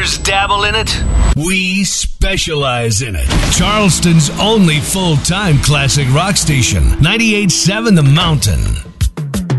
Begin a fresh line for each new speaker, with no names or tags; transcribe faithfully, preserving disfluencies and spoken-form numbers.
Others dabble in it. We specialize in it. Charleston's only full-time classic rock station, ninety-eight point seven The Mountain.